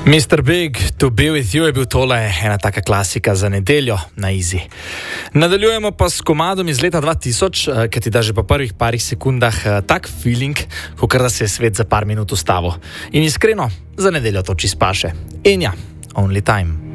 Mr. Big, To Be With You je bil tole ena taka klasika za nedeljo na Easy. Nadaljujemo pa s komadom iz leta 2000, ki ti da že po prvih parih sekundah tak feeling, kot da se je svet za par minut ustavil. In iskreno, za nedeljo to čisto paše. In ja, Only Time.